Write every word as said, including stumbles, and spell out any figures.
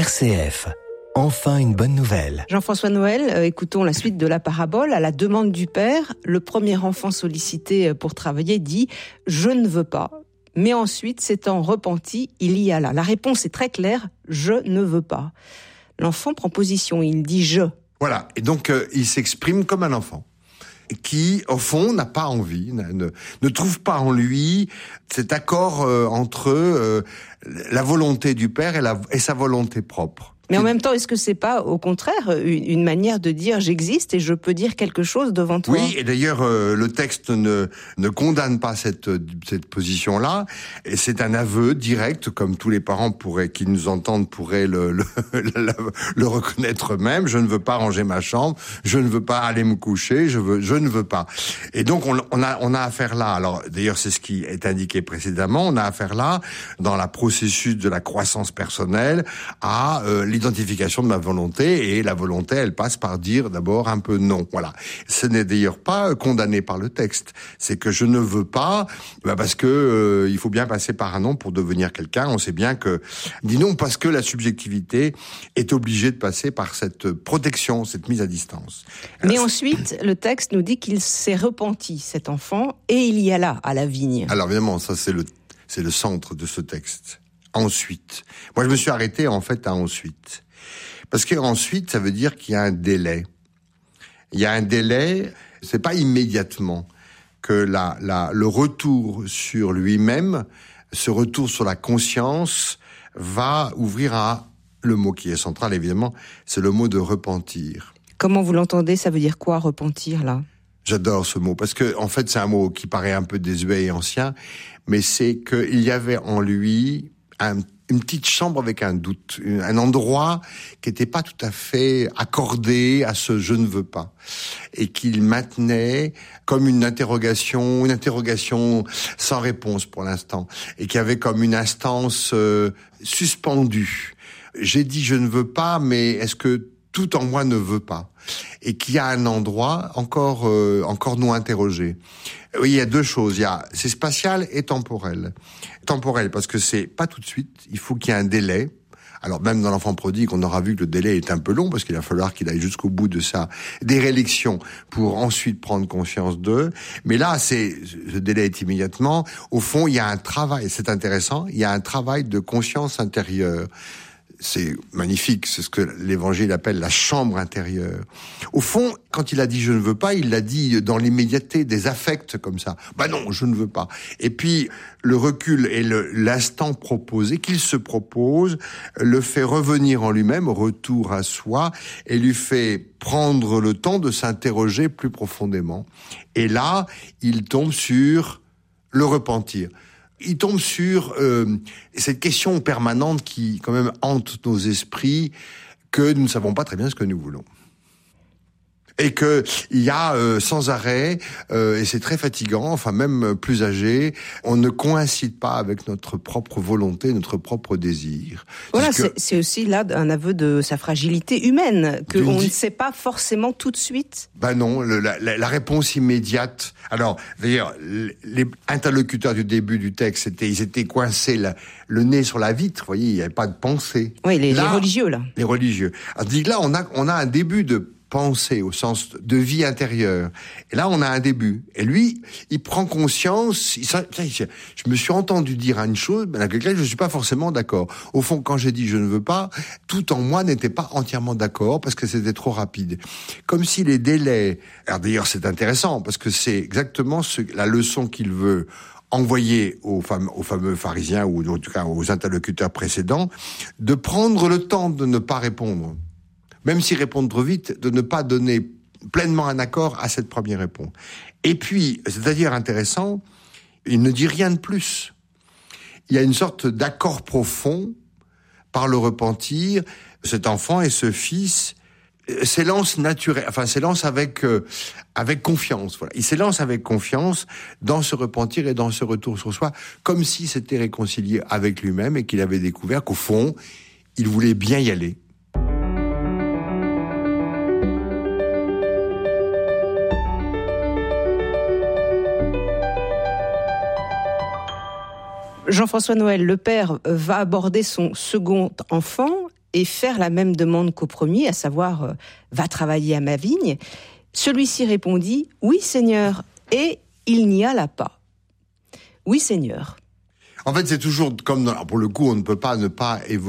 R C F, enfin une bonne nouvelle. Jean-François Noël, euh, écoutons la suite de la parabole. À la demande du père, le premier enfant sollicité pour travailler dit « Je ne veux pas ». Mais ensuite, s'étant repenti, il y alla. La réponse est très claire, je ne veux pas. L'enfant prend position, il dit je. Voilà, et donc euh, il s'exprime comme un enfant qui, au fond, n'a pas envie, ne, ne trouve pas en lui cet accord euh, entre euh, la volonté du père et, la, et sa volonté propre. Mais en même temps, est-ce que c'est pas, au contraire, une, une manière de dire j'existe et je peux dire quelque chose devant toi ? Oui, et d'ailleurs, euh, le texte ne, ne condamne pas cette, cette position-là. Et c'est un aveu direct, comme tous les parents pourraient, qui nous entendent pourraient le, le, le, le reconnaître eux-mêmes. Je ne veux pas ranger ma chambre, je ne veux pas aller me coucher, je veux, je ne veux pas. Et donc, on, on a, on a affaire là. Alors, d'ailleurs, c'est ce qui est indiqué précédemment. On a affaire là, dans la processus de la croissance personnelle, à euh, l'identification de ma volonté, et la volonté, elle passe par dire d'abord un peu non. Voilà. Ce n'est d'ailleurs pas condamné par le texte. C'est que je ne veux pas, bah parce que euh, il faut bien passer par un non pour devenir quelqu'un. On sait bien que dit non parce que la subjectivité est obligée de passer par cette protection, cette mise à distance. Mais Alors, ensuite, le texte nous dit qu'il s'est repenti, cet enfant, et il y alla à la vigne. Alors évidemment, ça c'est le c'est le centre de ce texte. Ensuite. Moi, je me suis arrêté, en fait, à ensuite. Parce que ensuite, ça veut dire qu'il y a un délai. Il y a un délai, c'est pas immédiatement que la, la, le retour sur lui-même, ce retour sur la conscience, va ouvrir à, le mot qui est central, évidemment, c'est le mot de repentir. Comment vous l'entendez ? Ça veut dire quoi, repentir, là ? J'adore ce mot, parce que, en fait, c'est un mot qui paraît un peu désuet et ancien, mais c'est qu'il y avait en lui Un, une petite chambre avec un doute, un endroit qui n'était pas tout à fait accordé à ce « je ne veux pas » et qu'il maintenait comme une interrogation, une interrogation sans réponse pour l'instant, et qui avait comme une instance euh, suspendue. J'ai dit « je ne veux pas », mais est-ce que tout en moi ne veut pas ? Et qu'il y a un endroit encore euh, encore non interrogé. Oui, il y a deux choses. Il y a c'est spatial et temporel. Temporel parce que c'est pas tout de suite. Il faut qu'il y ait un délai. Alors même dans l'enfant prodigue, on aura vu que le délai est un peu long parce qu'il va falloir qu'il aille jusqu'au bout de sa déréliction pour ensuite prendre conscience d'eux. Mais là, c'est ce délai est immédiatement. Au fond, il y a un travail. C'est intéressant. Il y a un travail de conscience intérieure. C'est magnifique, c'est ce que l'Évangile appelle la chambre intérieure. Au fond, quand il a dit « je ne veux pas », il l'a dit dans l'immédiateté, des affects comme ça. « Bah non, je ne veux pas ». Et puis, le recul et le, l'instant proposé, qu'il se propose, le fait revenir en lui-même, retour à soi, et lui fait prendre le temps de s'interroger plus profondément. Et là, il tombe sur le repentir. Il tombe sur euh, cette question permanente qui, quand même, hante nos esprits, que nous ne savons pas très bien ce que nous voulons. Et que il y a euh, sans arrêt, euh, et c'est très fatigant, enfin même plus âgé, on ne coïncide pas avec notre propre volonté, notre propre désir. Voilà, c'est, c'est, c'est aussi là un aveu de sa fragilité humaine, qu'on di- ne sait pas forcément tout de suite. Ben non, le, la, la réponse immédiate. Alors, d'ailleurs, les interlocuteurs du début du texte, c'était, ils étaient coincés la, le nez sur la vitre, vous voyez, il n'y avait pas de pensée. Oui, les, là, les religieux, là. Les religieux. Alors, dit que là, on a, on a un début de pensée au sens de vie intérieure. Et là, on a un début. Et lui, il prend conscience. Il, je me suis entendu dire une chose, mais avec laquelle je ne suis pas forcément d'accord. Au fond, quand j'ai dit je ne veux pas, tout en moi n'était pas entièrement d'accord parce que c'était trop rapide. Comme si les délais. Alors d'ailleurs, c'est intéressant parce que c'est exactement ce, la leçon qu'il veut envoyer aux, fam- aux fameux pharisiens ou en tout cas aux interlocuteurs précédents, de prendre le temps de ne pas répondre. Même s'ils répondent trop vite, de ne pas donner pleinement un accord à cette première réponse. Et puis, c'est-à-dire intéressant, il ne dit rien de plus. Il y a une sorte d'accord profond par le repentir. Cet enfant et ce fils s'élancent naturel, enfin s'élancent avec euh, avec confiance. Voilà, il s'élance avec confiance dans ce repentir et dans ce retour sur soi, comme s'il s'était réconcilié avec lui-même et qu'il avait découvert qu'au fond, il voulait bien y aller. Jean-François Noël, le père va aborder son second enfant et faire la même demande qu'au premier, à savoir euh, « va travailler à ma vigne », celui-ci répondit « oui, Seigneur », et il n'y alla pas. « Oui, Seigneur ». En fait, c'est toujours comme dans, pour le coup, on ne peut pas ne pas évoquer